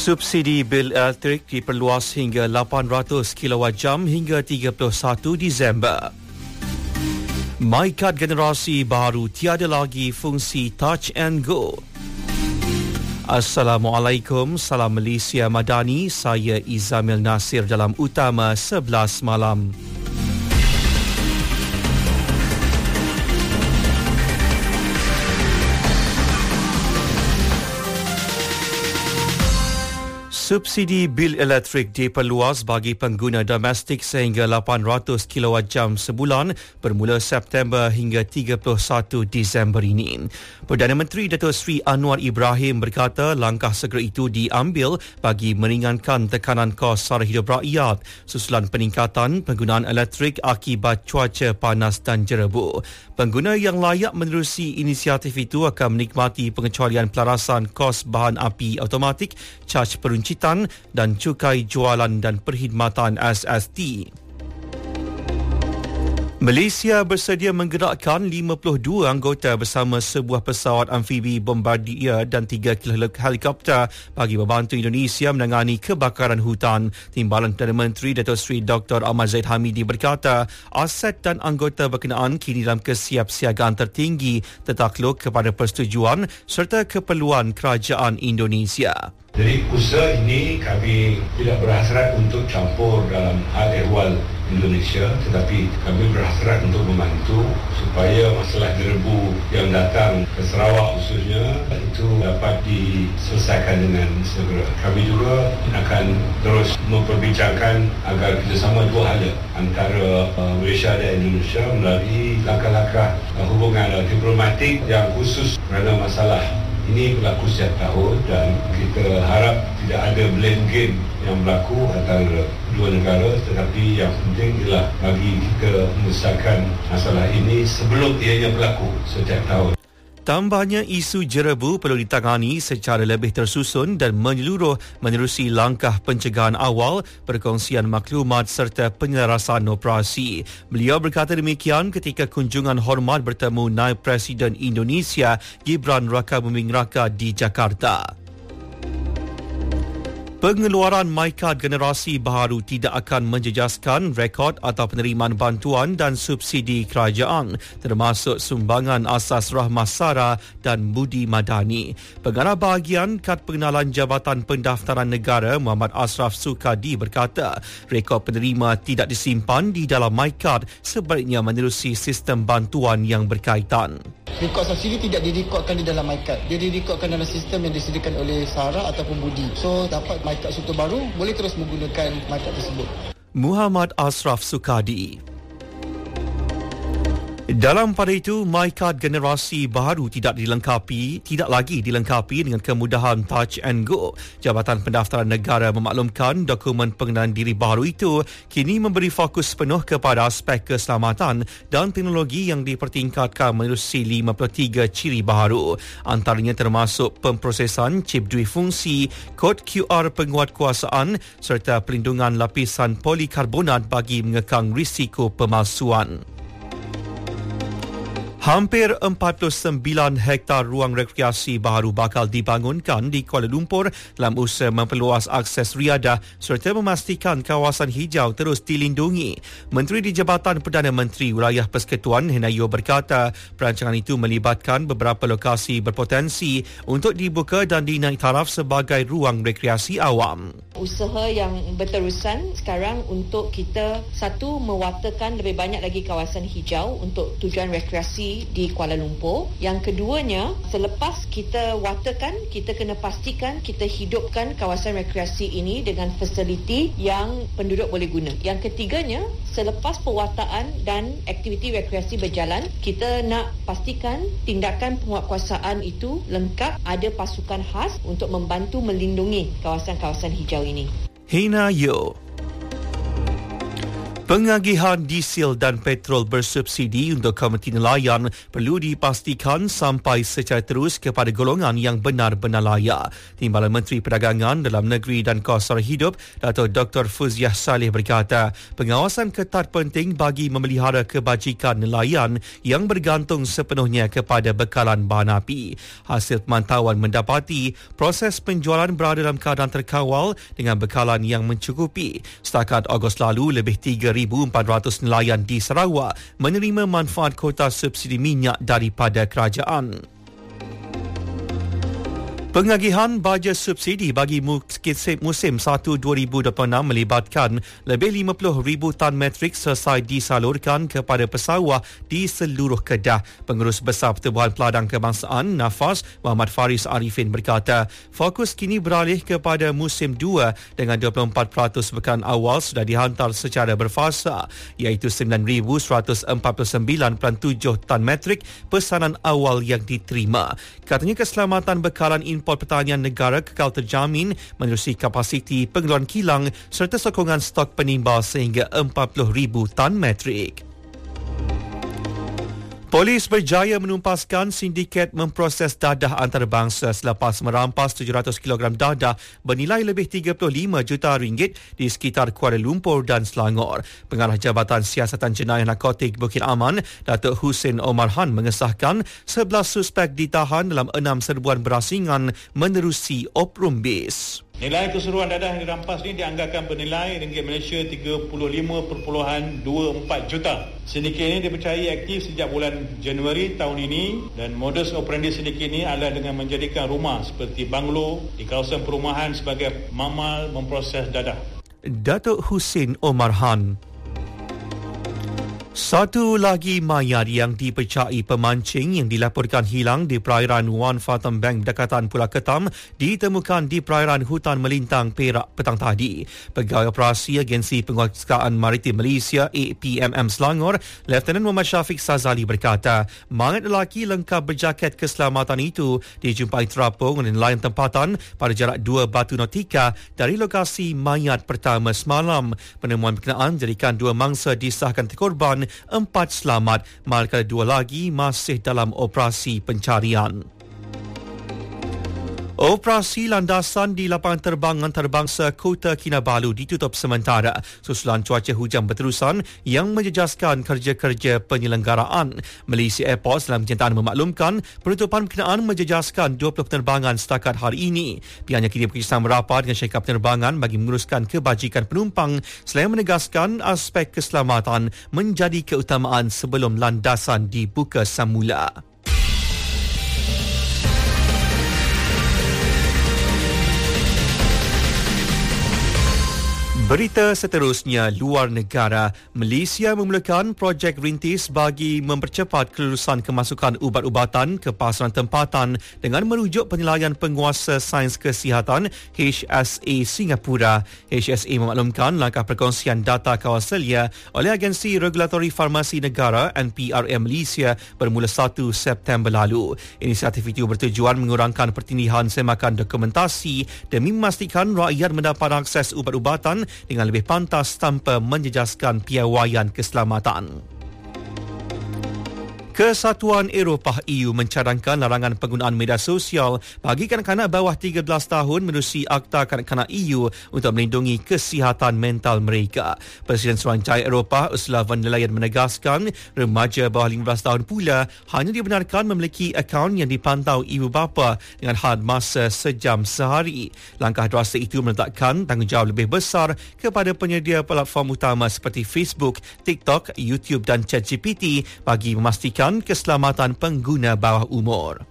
Subsidi bil elektrik diperluas hingga 800 kWh hingga 31 Disember. MyCard generasi baru tiada lagi fungsi Touch and Go. Assalamualaikum, salam Malaysia Madani, saya Izamil Nasir dalam Utama 11 malam. Subsidi bil elektrik diperluas bagi pengguna domestik sehingga 800 kWh sebulan bermula September hingga 31 Disember ini. Perdana Menteri Datuk Seri Anwar Ibrahim berkata langkah segera itu diambil bagi meringankan tekanan kos sara hidup rakyat susulan peningkatan penggunaan elektrik akibat cuaca panas dan jerebu. Pengguna yang layak menerusi inisiatif itu akan menikmati pengecualian pelarasan kos bahan api automatik, caj peruncitan dan cukai jualan dan perkhidmatan SST. Malaysia bersedia menggerakkan 52 anggota bersama sebuah pesawat amfibi bombardier dan 3 helikopter bagi membantu Indonesia menangani kebakaran hutan. Timbalan Perdana Menteri Datuk Seri Dr. Ahmad Zahid Hamidi berkata, aset dan anggota berkenaan kini dalam kesiapsiagaan tertinggi tertakluk kepada persetujuan serta keperluan kerajaan Indonesia. Jadi usaha ini kami tidak berhasrat untuk campur dalam hal ehwal Indonesia, tetapi kami berhasrat untuk membantu supaya masalah jerebu yang datang ke Sarawak khususnya itu dapat diselesaikan dengan segera. Kami juga akan terus memperbincangkan agar kerjasama dua hala antara Malaysia dan Indonesia melalui langkah-langkah hubungan diplomatik yang khusus kerana masalah ini berlaku setiap tahun dan kita harap tidak ada blame game yang berlaku antara dua negara, tetapi yang penting ialah bagi kita menyelesaikan masalah ini sebelum ianya berlaku setiap tahun. Tambahnya, isu jerebu perlu ditangani secara lebih tersusun dan menyeluruh menerusi langkah pencegahan awal, perkongsian maklumat serta penyelarasan operasi. Beliau berkata demikian ketika kunjungan hormat bertemu Naib Presiden Indonesia Gibran Rakabuming Raka di Jakarta. Pengeluaran MyCard generasi baru tidak akan menjejaskan rekod atau penerimaan bantuan dan subsidi kerajaan termasuk sumbangan asas rahmah sara dan budi madani. Pengarah bahagian Kad Pengenalan Jabatan Pendaftaran Negara Muhammad Ashraf Sukadi berkata rekod penerima tidak disimpan di dalam MyCard, sebaliknya menerusi sistem bantuan yang berkaitan. Rekod subsidi tidak direkodkan di dalam MyCard. Dia direkodkan dalam sistem yang disediakan oleh SARA ataupun Budi. So, dapat MyCard Sutu baru, boleh terus menggunakan MyCard tersebut. Muhammad Ashraf Sukadi. Dalam pada itu, MyCard generasi baru tidak lagi dilengkapi dengan kemudahan Touch and Go. Jabatan Pendaftaran Negara memaklumkan dokumen pengenalan diri baru itu kini memberi fokus penuh kepada aspek keselamatan dan teknologi yang dipertingkatkan menerusi 53 ciri baru. Antaranya termasuk pemprosesan chip duifungsi, kod QR penguatkuasaan serta pelindungan lapisan polikarbonat bagi mengekang risiko pemalsuan. Hampir 49 hektar ruang rekreasi baru bakal dibangunkan di Kuala Lumpur dalam usaha memperluas akses riadah serta memastikan kawasan hijau terus dilindungi. Menteri di Jabatan Perdana Menteri Wilayah Persekutuan Henayo berkata perancangan itu melibatkan beberapa lokasi berpotensi untuk dibuka dan dinaik taraf sebagai ruang rekreasi awam. Usaha yang berterusan sekarang untuk kita satu mewartakan lebih banyak lagi kawasan hijau untuk tujuan rekreasi di Kuala Lumpur. Yang keduanya, selepas kita wartakan, kita kena pastikan kita hidupkan kawasan rekreasi ini dengan fasiliti yang penduduk boleh guna. Yang ketiganya, selepas pewartaan dan aktiviti rekreasi berjalan, kita nak pastikan tindakan penguatkuasaan itu lengkap, ada pasukan khas untuk membantu melindungi kawasan-kawasan hijau ini. Hina Yo. Pengagihan diesel dan petrol bersubsidi untuk komuniti nelayan perlu dipastikan sampai secara terus kepada golongan yang benar-benar layak. Timbalan Menteri Perdagangan Dalam Negeri dan Kos Sara Hidup, Dato' Dr. Fuziah Saleh berkata, pengawasan ketat penting bagi memelihara kebajikan nelayan yang bergantung sepenuhnya kepada bekalan bahan api. Hasil pemantauan mendapati proses penjualan berada dalam keadaan terkawal dengan bekalan yang mencukupi. Setakat Ogos lalu, lebih 3,400 nelayan di Sarawak menerima manfaat kota subsidi minyak daripada kerajaan. Pengagihan baja subsidi bagi musim 1 2026 melibatkan lebih 50,000 tan metrik selesai disalurkan kepada pesawah di seluruh Kedah. Pengurus Besar Pertubuhan Peladang Kebangsaan Nafas, Muhammad Faris Arifin berkata, fokus kini beralih kepada musim 2 dengan 24% bekalan awal sudah dihantar secara berfasa, iaitu 9,149.7 tan metrik pesanan awal yang diterima. Katanya keselamatan bekalan import pertanian negara kekal terjamin menerusi kapasiti pengeluaran kilang serta sokongan stok penimba sehingga 40,000 tan metrik. Polis berjaya menumpaskan sindiket memproses dadah antarabangsa selepas merampas 700 kg dadah bernilai lebih 35 juta ringgit di sekitar Kuala Lumpur dan Selangor. Pengarah Jabatan Siasatan Jenayah Narkotik Bukit Aman, Datuk Husin Omar Han mengesahkan 11 suspek ditahan dalam 6 serbuan berasingan menerusi Oprumbis. Nilai keseluruhan dadah yang dirampas ini dianggarkan bernilai ringgit Malaysia 35.24 juta. Sindiket ini dipercayai aktif sejak bulan Januari tahun ini dan modus operandi sindiket ini adalah dengan menjadikan rumah seperti banglo di kawasan perumahan sebagai mamal memproses dadah. Datuk Husin Omar Han. Satu lagi mayat yang dipercayai pemancing yang dilaporkan hilang di perairan Wan Fatam Bank berdekatan Pulau Ketam ditemukan di perairan Hutan Melintang Perak petang tadi. Pegawai Operasi Agensi Penguasaan Maritim Malaysia APMM Selangor, Lieutenant Muhammad Syafiq Sazali berkata, mayat lelaki lengkap berjaket keselamatan itu dijumpai terapung oleh nelayan tempatan pada jarak 2 batu nautika dari lokasi mayat pertama semalam. Penemuan berkenaan jadikan 2 mangsa disahkan terkorban, 4 selamat, manakala 2 lagi masih dalam operasi pencarian. Operasi landasan di lapangan terbang antarabangsa Kota Kinabalu ditutup sementara susulan cuaca hujan berterusan yang menjejaskan kerja-kerja penyelenggaraan. Malaysia Airports dalam kenyataan memaklumkan penutupan berkenaan menjejaskan 20 penerbangan setakat hari ini. Pihaknya kini bekerjasama rapat dengan syarikat penerbangan bagi menguruskan kebajikan penumpang selain menegaskan aspek keselamatan menjadi keutamaan sebelum landasan dibuka semula. Berita seterusnya, luar negara. Malaysia memulakan projek rintis bagi mempercepat kelulusan kemasukan ubat-ubatan ke pasaran tempatan dengan merujuk penilaian penguasa sains kesihatan HSA Singapura. HSA memaklumkan langkah perkongsian data kawasalia oleh Agensi Regulatori Farmasi Negara NPRM Malaysia bermula 1 September lalu. Inisiatif itu bertujuan mengurangkan pertindihan semakan dokumentasi demi memastikan rakyat mendapat akses ubat-ubatan dengan lebih pantas tanpa menjejaskan piawaian keselamatan. Kesatuan Eropah EU mencadangkan larangan penggunaan media sosial bagi kanak-kanak bawah 13 tahun menerusi Akta Kanak-kanak EU untuk melindungi kesihatan mental mereka. Presiden Suruhanjaya Eropah Ursula von der Leyen menegaskan remaja bawah 15 tahun pula hanya dibenarkan memiliki akaun yang dipantau ibu bapa dengan had masa sejam sehari. Langkah drastik itu meletakkan tanggungjawab lebih besar kepada penyedia platform utama seperti Facebook, TikTok, YouTube dan ChatGPT bagi memastikan keselamatan pengguna bawah umur.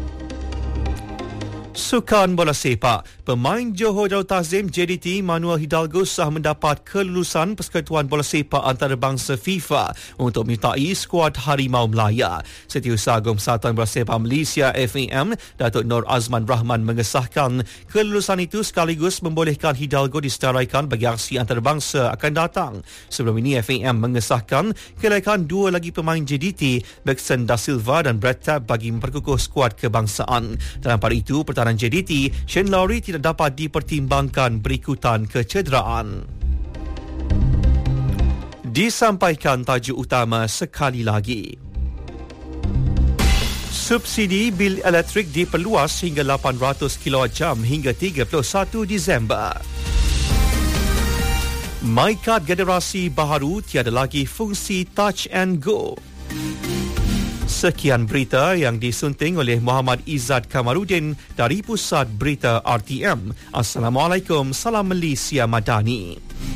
Sukan bola sepak. Pemain Johor Darul Ta'zim JDT Manuel Hidalgo sah mendapat kelulusan Persekutuan Bola Sepak Antarabangsa FIFA untuk menyertai skuad Harimau Melaya. Setiausaha Agung Persatuan Bola Sepak Malaysia FAM, Datuk Nur Azman Rahman mengesahkan kelulusan itu sekaligus membolehkan Hidalgo disetaraikan bagi aksi antarabangsa akan datang. Sebelum ini FAM mengesahkan kelayakan 2 lagi pemain JDT, Baxton Da Silva dan Brad Tabb bagi memperkukuh skuad kebangsaan. Dalam pada itu, pertahanan JDT Shane Lowry tidak dapat dipertimbangkan berikutan kecederaan. Disampaikan tajuk utama sekali lagi. Subsidi bil elektrik diperluas hingga 800 kWh hingga 31 Disember. MyCard generasi baharu tiada lagi fungsi Touch and Go. Sekian berita yang disunting oleh Muhammad Izzat Kamarudin dari Pusat Berita RTM. Assalamualaikum, salam Malaysia Madani.